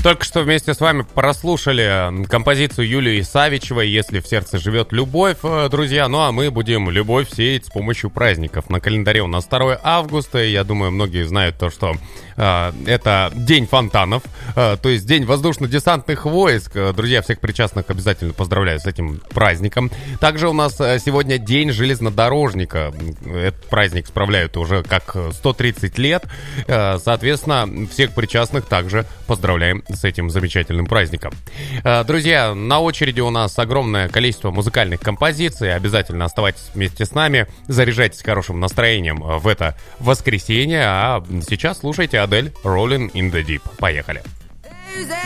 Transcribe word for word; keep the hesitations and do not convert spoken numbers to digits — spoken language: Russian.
Только что вместе с вами прослушали композицию Юлии Савичевой «Если в сердце живет любовь», друзья. Ну а мы будем любовь сеять с помощью праздников. На календаре у нас второе августа, и я думаю, многие знают то, что э, это день фонтанов, э, то есть день воздушно-десантных войск. Друзья, всех причастных обязательно поздравляю с этим праздником. Также у нас сегодня день железнодорожника. Этот праздник справляют уже как сто тридцать лет. Э, соответственно, всех причастных также поздравляем с этим замечательным праздником. Друзья, на очереди у нас огромное количество музыкальных композиций. Обязательно оставайтесь вместе с нами. Заряжайтесь хорошим настроением в это воскресенье. А сейчас слушайте Адель «Rolling in the Deep». Поехали.